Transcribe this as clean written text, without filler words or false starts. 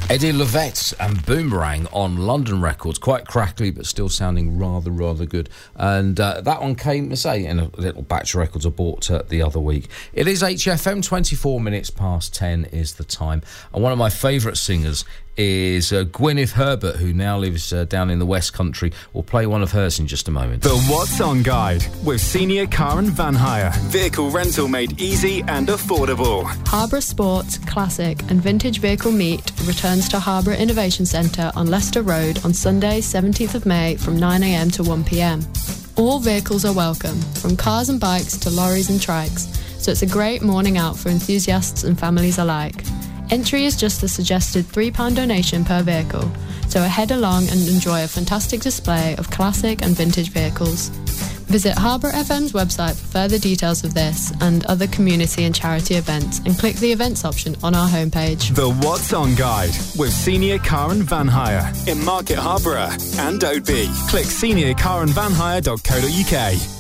Eddie Levette and Boomerang on London Records, quite crackly but still sounding rather good. And that one came, say, in a little batch of records I bought the other week. It is HFM, 24 minutes past 10 is the time. And one of my favourite singers is Gwyneth Herbert, who now lives down in the West Country. We'll play one of hers in just a moment. The What's On Guide with Senior Car and Van Hire. Vehicle rental made easy and affordable. Harborough Sports, Classic and Vintage Vehicle Meet returns to Harborough Innovation Centre on Leicester Road on Sunday 17th of May from 9am to 1pm. All vehicles are welcome, from cars and bikes to lorries and trikes, so it's a great morning out for enthusiasts and families alike. Entry is just a suggested £3 donation per vehicle, so head along and enjoy a fantastic display of classic and vintage vehicles. Visit Harbour FM's website for further details of this and other community and charity events, and click the events option on our homepage. The What's On Guide with Senior Car and Van Hire in Market Harborough and Oadby. Click seniorcarandvanhire.co.uk.